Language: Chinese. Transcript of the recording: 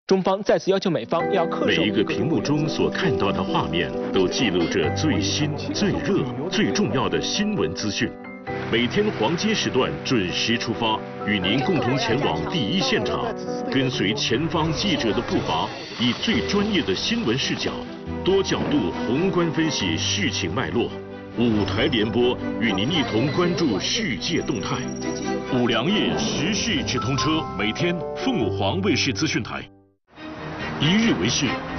中方再次要求美方要恪守每一个屏幕中所看到的画面，都记录着最新、最热、最重要的新闻资讯。每天黄金时段准时出发，与您共同前往第一现场，跟随前方记者的步伐，以最专业的新闻视角，多角度宏观分析事情脉络。5台联播，与您一同关注世界动态。5粮液时事直通车，每天凤凰卫视资讯台。一日为事，